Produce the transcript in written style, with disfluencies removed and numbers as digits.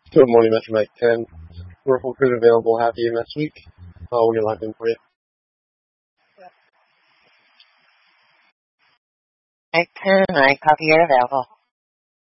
Good morning, Metro Mike 10. Rifle Cruise available. Happy you next week. We'll get locked in for you. Mike 10, I copy you're available.